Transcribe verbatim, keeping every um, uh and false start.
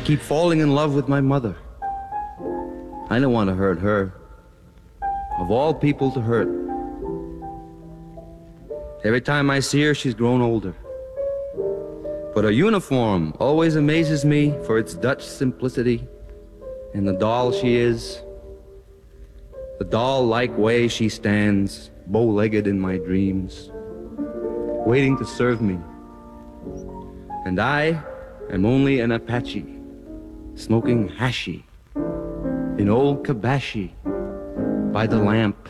keep falling in love with my mother. I don't want to hurt her. Of all people to hurt. Every time I see her, she's grown older. But her uniform always amazes me for its Dutch simplicity and the doll she is. The doll-like way she stands, bow-legged in my dreams, waiting to serve me. And I am only an Apache, smoking hashi in old Kabashi by the lamp